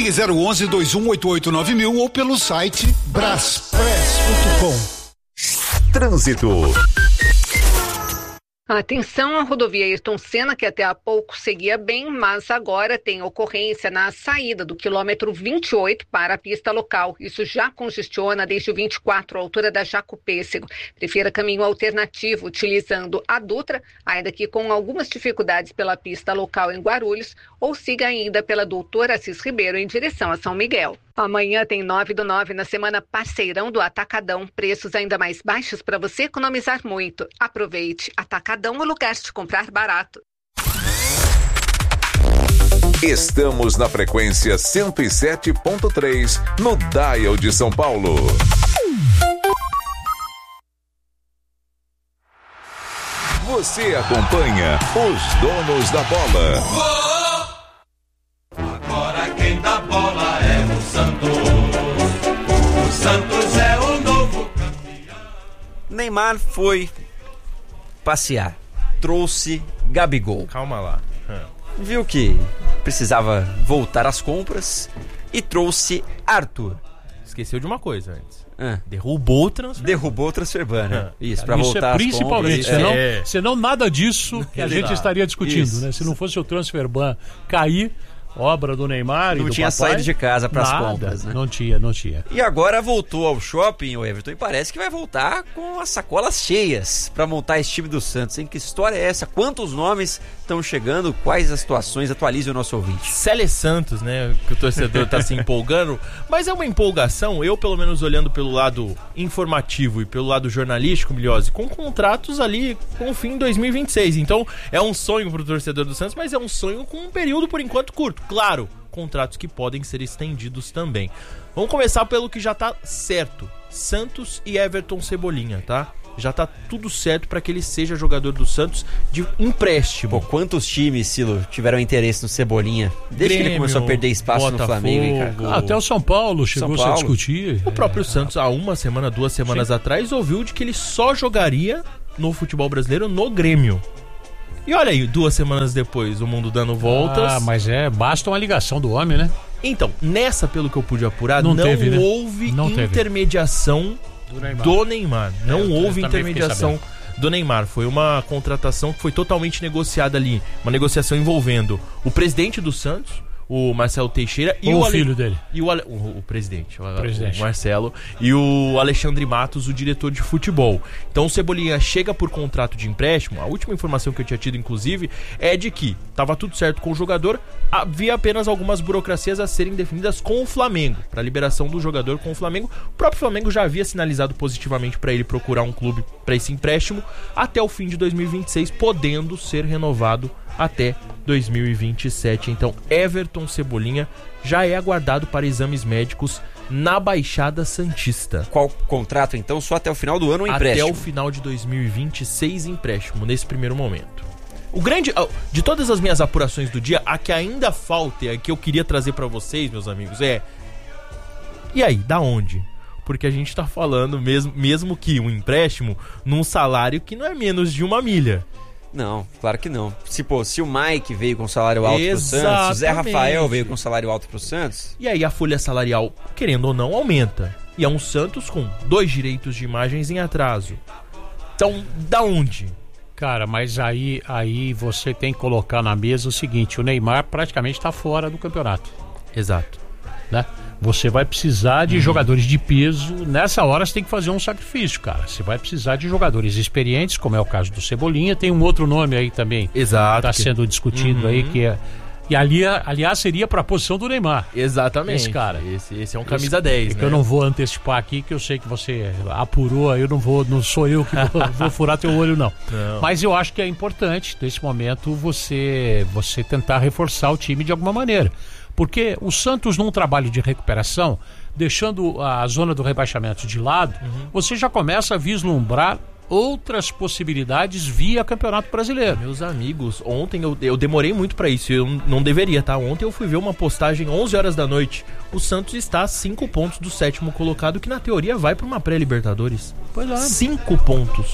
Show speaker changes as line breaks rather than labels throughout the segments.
Ligue 011-2188-9000 ou pelo site braspress.com.
Trânsito.
Atenção, a rodovia Ayrton Senna, que até há pouco seguia bem, mas agora tem ocorrência na saída do quilômetro 28 para a pista local. Isso já congestiona desde o 24, à altura da Jacopêssego. Prefira caminho alternativo, utilizando a Dutra, ainda que com algumas dificuldades pela pista local em Guarulhos, ou siga ainda pela Doutor Assis Ribeiro em direção a São Miguel. Amanhã tem 9/9 na semana Parceirão do Atacadão. Preços ainda mais baixos para você economizar muito. Aproveite. Atacadão é o lugar de comprar barato.
Estamos na frequência 107.3 no Dial de São Paulo. Você acompanha os donos da bola.
Agora quem dá bola é o Santos. O Santos é o novo campeão.
Neymar foi passear, trouxe Gabigol.
Calma lá.
Viu que precisava voltar às compras e trouxe Arthur.
Esqueceu de uma coisa antes. Derrubou o transfer ban.
Isso, para voltar às
principalmente,
compras.
senão nada disso que a gente estaria discutindo,
Isso.
né? Se não fosse o transfer ban cair, obra do Neymar e do
Não tinha
papai,
saído de casa para as
nada,
compras, né?
Não tinha.
E agora voltou ao shopping, o Everton, e parece que vai voltar com as sacolas cheias para montar esse time do Santos, hein? Que história é essa? Quantos nomes estão chegando? Quais as situações? Atualize o nosso ouvinte.
Célé Santos, né? Que o torcedor tá se empolgando, mas é uma empolgação, eu pelo menos olhando pelo lado informativo e pelo lado jornalístico, Milhose, com contratos ali com fim em 2026. Então é um sonho pro torcedor do Santos, mas é um sonho com um período por enquanto curto. Claro, contratos que podem ser estendidos também. Vamos começar pelo que já tá certo. Santos e Everton Cebolinha, tá? Já tá tudo certo para que ele seja jogador do Santos de empréstimo.
Pô, quantos times, Silo, tiveram interesse no Cebolinha? Desde
Grêmio,
que ele começou a perder espaço
Botafogo,
no Flamengo, hein, cara?
Até o São Paulo chegou a discutir.
O próprio Santos, há uma semana, 2 semanas atrás, ouviu de que ele só jogaria no futebol brasileiro no Grêmio. E olha aí, 2 semanas depois, o mundo dando voltas.
Mas basta uma ligação do homem, né?
Então, nessa, pelo que eu pude apurar, não
teve,
houve intermediação do Neymar. Não houve intermediação do Neymar. Foi uma contratação que foi totalmente negociada ali. Uma negociação envolvendo o presidente do Santos, o Marcelo Teixeira, e o
filho dele.
E o presidente, o Marcelo, e o Alexandre Matos, o diretor de futebol. Então o Cebolinha chega por contrato de empréstimo. A última informação que eu tinha tido, inclusive, é de que estava tudo certo com o jogador, havia apenas algumas burocracias a serem definidas com o Flamengo, para a liberação do jogador com o Flamengo. O próprio Flamengo já havia sinalizado positivamente para ele procurar um clube para esse empréstimo até o fim de 2026, podendo ser renovado até 2027. Então Everton Cebolinha já é aguardado para exames médicos na Baixada Santista.
Qual contrato então? Só até o final do ano ou empréstimo?
Até o final de 2026, empréstimo, nesse primeiro momento. O grande, de todas as minhas apurações do dia, a que ainda falta e a que eu queria trazer para vocês, meus amigos, e aí, da onde? Porque a gente tá falando mesmo que um empréstimo num salário que não é menos de 1 milha.
Não, claro que não. Se o Mike veio com salário alto pro Santos, o Zé Rafael veio com salário alto pro Santos.
E aí a folha salarial, querendo ou não, aumenta. E é um Santos com 2 direitos de imagens em atraso. Então, da onde?
Cara, mas aí você tem que colocar na mesa o seguinte: o Neymar praticamente está fora do campeonato.
Exato.
Né? Você vai precisar de jogadores de peso. Nessa hora você tem que fazer um sacrifício, cara. Você vai precisar de jogadores experientes, como é o caso do Cebolinha. Tem um outro nome aí também.
Exato.
Está sendo discutido aí, que é... E aliás, seria para a posição do Neymar.
Exatamente.
Esse cara.
Esse é um camisa 10, né?
Eu não vou antecipar aqui, que eu sei que você apurou, não sou eu que vou furar teu olho, não. Mas eu acho que é importante, nesse momento, você tentar reforçar o time de alguma maneira. Porque o Santos, num trabalho de recuperação, deixando a zona do rebaixamento de lado, você já começa a vislumbrar outras possibilidades via Campeonato Brasileiro.
Meus amigos, ontem eu demorei muito pra isso, eu não deveria, tá? Ontem eu fui ver uma postagem 11 horas da noite. O Santos está a 5 pontos do 7º colocado, que na teoria vai pra uma pré-Libertadores.
Pois é.
5 pontos.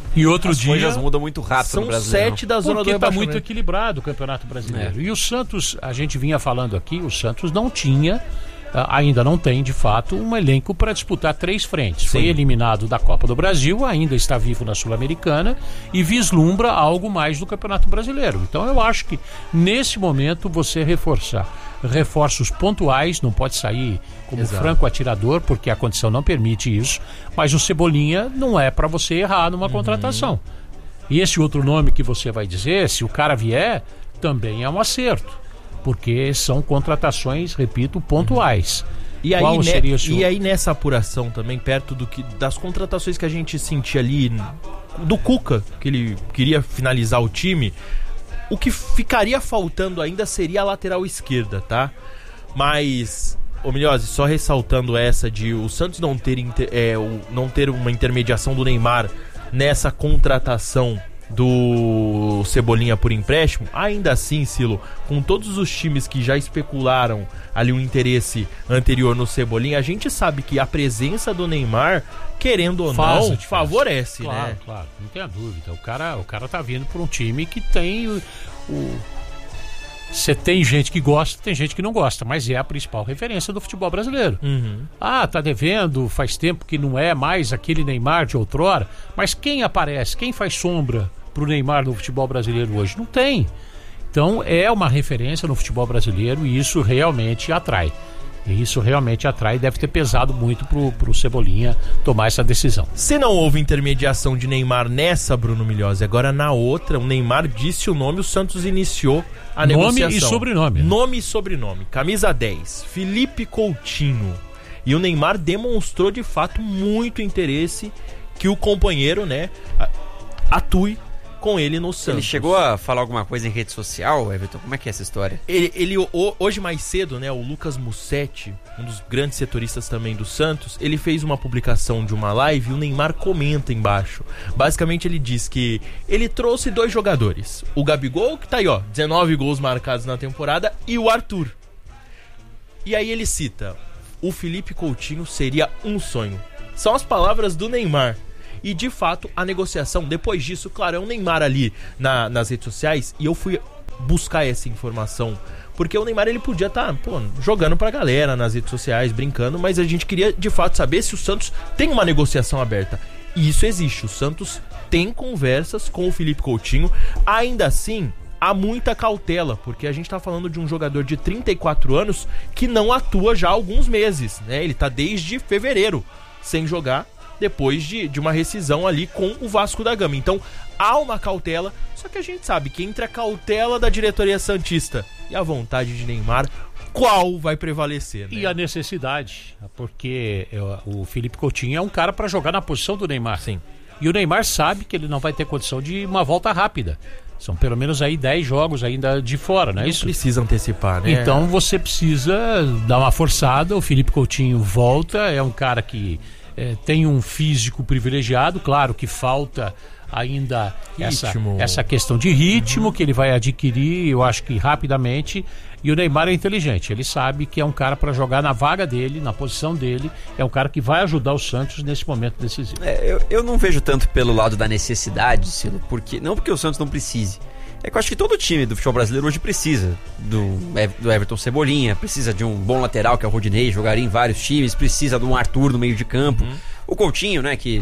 E outro
As
dia
coisas mudam muito rápido
São
no Brasileirão.
7 da zona
porque
do
está
rebaixamento.
muito equilibrado o Campeonato Brasileiro. E o Santos, a gente vinha falando aqui, o Santos não tinha, ainda não tem de fato, um elenco para disputar 3 frentes. Foi eliminado da Copa do Brasil, ainda está vivo na Sul-Americana e vislumbra algo mais do Campeonato Brasileiro. Então eu acho que nesse momento você reforçar reforços pontuais, não pode sair como franco atirador, porque a condição não permite isso, mas o Cebolinha não é para você errar numa contratação. E esse outro nome que você vai dizer, se o cara vier, também é um acerto, porque são contratações, repito, pontuais.
E aí, nessa apuração também, perto das contratações que a gente sentia ali, do Cuca, que ele queria finalizar o time, o que ficaria faltando ainda seria a lateral esquerda, tá? Mas, Milhose, só ressaltando essa de o Santos não ter uma intermediação do Neymar nessa contratação do Cebolinha por empréstimo, ainda assim, Silo, com todos os times que já especularam ali um interesse anterior no Cebolinha, a gente sabe que a presença do Neymar, querendo ou não, favorece,
claro, né? Claro, não tenha dúvida. O cara tá vindo por um time que tem você tem gente que gosta, tem gente que não gosta, mas é a principal referência do futebol brasileiro. Tá devendo, faz tempo que não é mais aquele Neymar de outrora, mas quem aparece, quem faz sombra pro Neymar no futebol brasileiro hoje? Não tem. Então é uma referência no futebol brasileiro e isso realmente atrai. Deve ter pesado muito pro Cebolinha tomar essa decisão.
Se não houve intermediação de Neymar nessa, Bruno Milhose, agora na outra, o Neymar disse o nome, o Santos iniciou a negociação.
Nome e sobrenome.
Nome e sobrenome. Camisa 10, Felipe Coutinho. E o Neymar demonstrou de fato muito interesse que o companheiro, né, atue com ele no Santos.
Ele chegou a falar alguma coisa em rede social, Everton? Como é que é essa história?
Hoje mais cedo, né, o Lucas Mussetti, um dos grandes setoristas também do Santos, ele fez uma publicação de uma live e o Neymar comenta embaixo. Basicamente ele diz que ele trouxe 2 jogadores. O Gabigol, que tá aí, 19 gols marcados na temporada, e o Arthur. E aí ele cita: o Felipe Coutinho seria um sonho. São as palavras do Neymar. E de fato a negociação, depois disso, claro, é o Neymar ali nas redes sociais. E eu fui buscar essa informação porque o Neymar ele podia estar jogando pra galera nas redes sociais, brincando, mas a gente queria de fato saber se o Santos tem uma negociação aberta. E isso existe, o Santos tem conversas com o Felipe Coutinho. Ainda assim, há muita cautela, porque a gente tá falando de um jogador de 34 anos que não atua já há alguns meses, né? Ele tá desde fevereiro sem jogar, depois de uma rescisão ali com o Vasco da Gama. Então há uma cautela, só que a gente sabe que entre a cautela da diretoria santista e a vontade de Neymar, qual vai prevalecer, né?
E a necessidade, porque o Felipe Coutinho é um cara para jogar na posição do Neymar.
Sim.
E o Neymar sabe que ele não vai ter condição de uma volta rápida. São pelo menos aí 10 jogos ainda de fora, não é isso?
Precisa antecipar, né?
Então você precisa dar uma forçada. O Felipe Coutinho volta, é um cara que tem um físico privilegiado, claro que falta ainda essa questão de ritmo que ele vai adquirir, eu acho que rapidamente. E o Neymar é inteligente, ele sabe que é um cara para jogar na vaga dele, na posição dele, é um cara que vai ajudar o Santos nesse momento decisivo.
Eu não vejo tanto pelo lado da necessidade, Silo, não porque o Santos não precise. É que eu acho que todo time do futebol brasileiro hoje precisa do Everton Cebolinha, precisa de um bom lateral, que é o Rodinei, jogaria em vários times, precisa de um Arthur no meio de campo. O Coutinho, né, que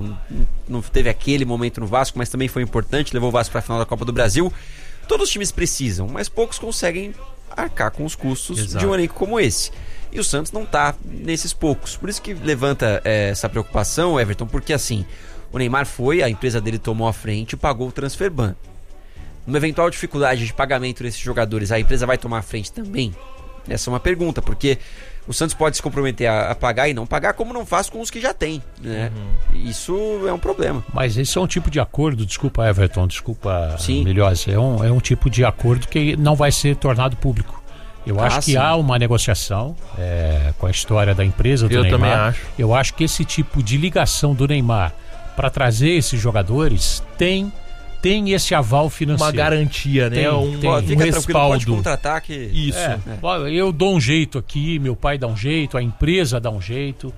não teve aquele momento no Vasco, mas também foi importante, levou o Vasco para a final da Copa do Brasil. Todos os times precisam, mas poucos conseguem arcar com os custos de um elenco como esse. E o Santos não tá nesses poucos. Por isso que levanta essa preocupação, Everton, porque assim, o Neymar a empresa dele tomou a frente e pagou o transfer ban. Numa eventual dificuldade de pagamento desses jogadores, a empresa vai tomar a frente também? Essa é uma pergunta, porque o Santos pode se comprometer a pagar e não pagar, como não faz com os que já tem, né? Isso é um problema.
Mas esse é um tipo de acordo, desculpa Everton, desculpa Milhose, é um tipo de acordo que não vai ser tornado público. Eu acho que há uma negociação com a história da empresa do Neymar.
Eu também acho.
Eu acho que esse tipo de ligação do Neymar para trazer esses jogadores tem esse aval financeiro.
Uma garantia, né?
Fica
respaldo.
Tranquilo, pode contratar que...
Isso. Eu dou um jeito aqui, meu pai dá um jeito, a empresa dá um jeito,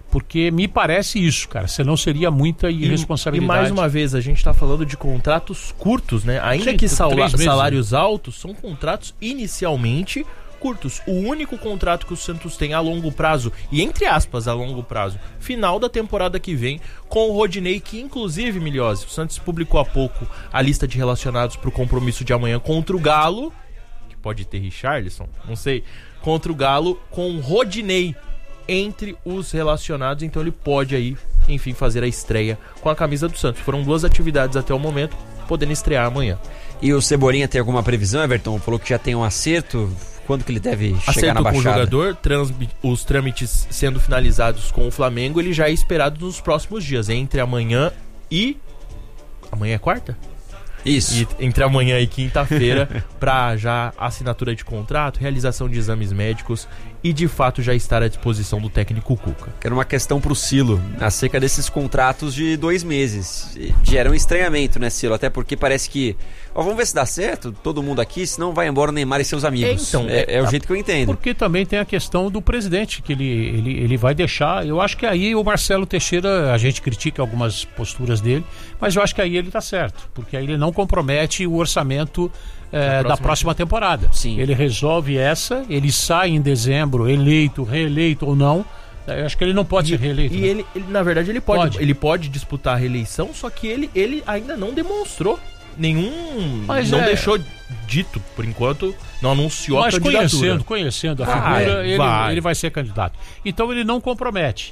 Porque me parece isso, cara. Senão seria muita irresponsabilidade.
E mais uma vez, a gente está falando de contratos curtos, né? Ainda que salários altos, são contratos inicialmente curtos. O único contrato que o Santos tem a longo prazo, e entre aspas a longo prazo, final da temporada que vem, com o Rodinei, que inclusive, Milhose, o Santos publicou há pouco a lista de relacionados para o compromisso de amanhã contra o Galo, que pode ter Richarlison, não sei, contra o Galo, com o Rodinei entre os relacionados, então ele pode aí, enfim, fazer a estreia com a camisa do Santos. Foram 2 atividades até o momento, podendo estrear amanhã.
E o Cebolinha tem alguma previsão, Everton? Falou que já tem um acerto. Quando que ele deve chegar na Baixada?
Acerto com o jogador, os trâmites sendo finalizados com o Flamengo, ele já é esperado nos próximos dias, entre amanhã e... Amanhã é quarta?
Isso.
E entre amanhã e quinta-feira, para já assinatura de contrato, realização de exames médicos e de fato já estar à disposição do técnico Cuca.
Era uma questão pro Silo, acerca desses contratos de 2 meses. Gera um estranhamento, né, Silo? Até porque parece que... vamos ver se dá certo, todo mundo aqui, senão vai embora o Neymar e seus amigos.
Então,
é o jeito que eu entendo.
Porque também tem a questão do presidente, que ele vai deixar... Eu acho que aí o Marcelo Teixeira, a gente critica algumas posturas dele, mas eu acho que aí ele tá certo, porque aí ele não compromete o orçamento da próxima temporada.
Sim.
Ele resolve ele sai em dezembro, eleito, reeleito ou não. Eu acho que ele não pode ser reeleito.
E ele, na verdade, ele pode disputar a reeleição, só que ele ainda não demonstrou nenhum...
Mas
não deixou dito, por enquanto, não anunciou a candidatura.
Mas conhecendo a figura, ele vai ser candidato. Então ele não compromete.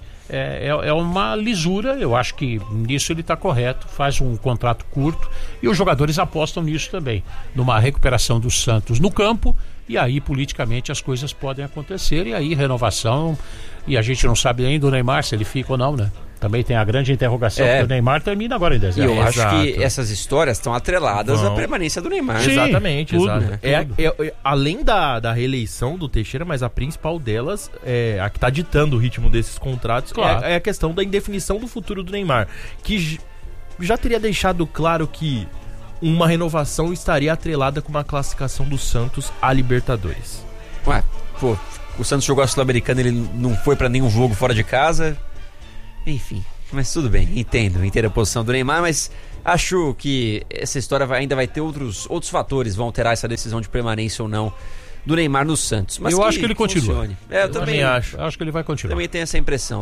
É uma lisura, eu acho que nisso ele está correto, faz um contrato curto e os jogadores apostam nisso também, numa recuperação do Santos no campo, e aí politicamente as coisas podem acontecer, e aí renovação, e a gente não sabe nem do Neymar se ele fica ou não, né? Também tem a grande interrogação, porque o Neymar termina agora em dezembro.
E eu acho que essas histórias estão atreladas à permanência do Neymar.
Sim, exatamente,
tudo,
exato.
Né?
Além da reeleição do Teixeira, mas a principal delas, a que está ditando o ritmo desses contratos, claro, é a questão da indefinição do futuro do Neymar, que já teria deixado claro que uma renovação estaria atrelada com uma classificação do Santos à Libertadores.
Ué, pô, o Santos jogou a Sul-Americana, ele não foi para nenhum jogo fora de casa. Enfim, mas tudo bem, entendo a posição do Neymar, mas acho que essa história ainda vai ter outros fatores, vão alterar essa decisão de permanência ou não do Neymar no Santos. Mas
eu acho que ele continua.
Eu também acho.
Acho que ele vai continuar.
Também tenho essa impressão.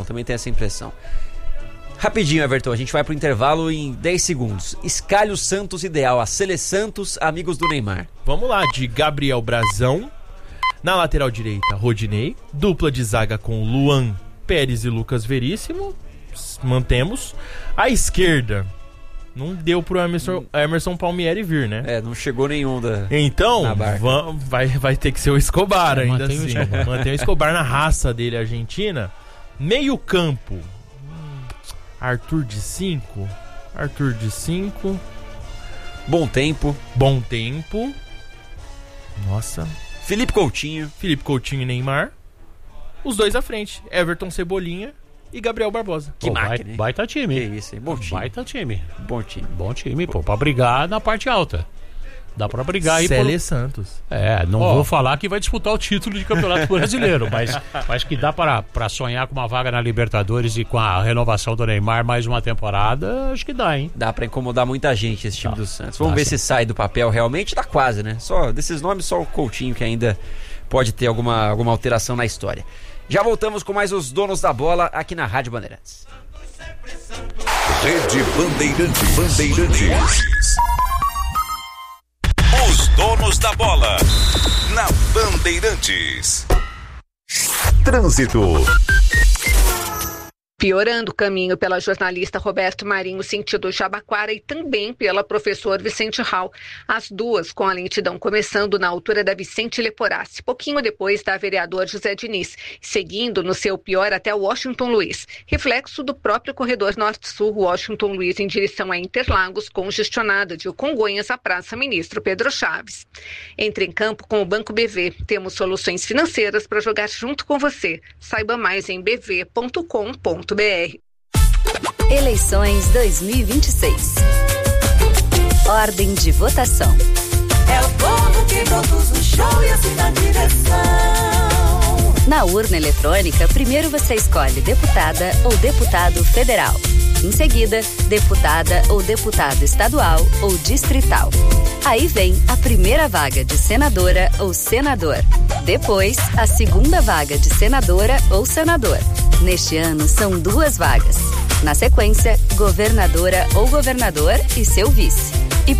Rapidinho, Everton, a gente vai pro intervalo em 10 segundos. Escalhe o Santos ideal, a Sele Santos, amigos do Neymar.
Vamos lá, de Gabriel Brazão, na lateral direita, Rodinei, dupla de zaga com Luan Pérez e Lucas Veríssimo, mantemos. A esquerda, não deu pro Emerson Palmieri vir, né?
Não chegou nenhum
Então, vai ter que ser o Escobar ainda assim. Mantém o Escobar na raça dele, Argentina. Meio campo, Arthur de 5.
Bom tempo.
Nossa.
Felipe Coutinho
e Neymar. Os dois à frente, Everton Cebolinha e Gabriel Barbosa.
Que máquina, hein?
Baita time.
Que isso, hein? Bom time.
Baita time.
Bom time,
pô, pra brigar na parte alta. Dá pra brigar aí.
Sele Santos.
Não vou falar que vai disputar o título de campeonato brasileiro, mas que dá pra sonhar com uma vaga na Libertadores e com a renovação do Neymar mais uma temporada, acho que dá, hein?
Dá pra incomodar muita gente esse time do Santos. Vamos ver se sai do papel realmente. Tá quase, né? Só desses nomes, só o Coutinho que ainda pode ter alguma alteração na história. Já voltamos com mais os donos da bola aqui na Rádio Bandeirantes.
Rede Bandeirantes. Os donos da bola na Bandeirantes. Trânsito.
Piorando o caminho pela jornalista Roberto Marinho, sentido Jabaquara, e também pela professor Vicente Hall. As duas com a lentidão começando na altura da Vicente Leporassi, pouquinho depois da vereador José Diniz, seguindo no seu pior até Washington Luiz. Reflexo do próprio corredor Norte-Sul Washington Luiz em direção a Interlagos, congestionada de Congonhas à Praça Ministro Pedro Chaves. Entre em campo com o Banco BV. Temos soluções financeiras para jogar junto com você. Saiba mais em bv.com.br.
Eleições 2026. Ordem de votação.
É o povo que produz o show e assim na direção.
Na urna eletrônica, primeiro você escolhe deputada ou deputado federal. Em seguida, deputada ou deputado estadual ou distrital. Aí vem a primeira vaga de senadora ou senador. Depois, a segunda vaga de senadora ou senador. Neste ano, são 2 vagas. Na sequência, governadora ou governador e seu vice.